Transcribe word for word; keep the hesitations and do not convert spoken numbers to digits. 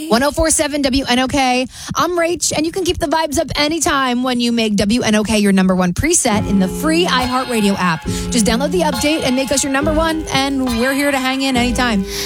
ten forty-seven W N O K. I'm Rach, and you can keep the vibes up anytime when you make W N O K your number one preset in the free iHeartRadio app. Just download the update and make us your number one, and we're here to hang in anytime.